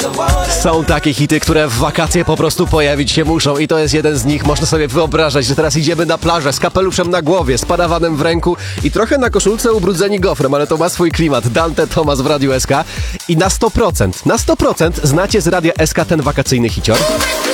Są takie hity, które w wakacje po prostu pojawić się muszą i to jest jeden z nich. Można sobie wyobrażać, że teraz idziemy na plażę z kapeluszem na głowie, z parawanem w ręku i trochę na koszulce ubrudzeni gofrem, ale to ma swój klimat. Dante Thomas w Radiu SK i na 100% znacie z Radia SK ten wakacyjny hicior.